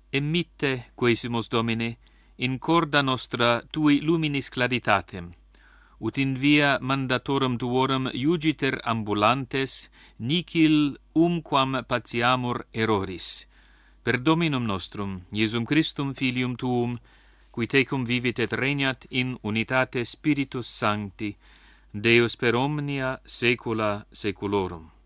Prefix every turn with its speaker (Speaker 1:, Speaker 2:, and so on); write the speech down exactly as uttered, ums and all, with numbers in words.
Speaker 1: emitte, quesimus Domine, in corda nostra tui luminis claritatem, ut in via mandatorum tuorum iugiter ambulantes, nicil umquam patiamur erroris. Per Dominum nostrum, Iesum Christum Filium Tuum, qui tecum vivit et regnat in unitate Spiritus Sancti, Deus per omnia saecula saeculorum.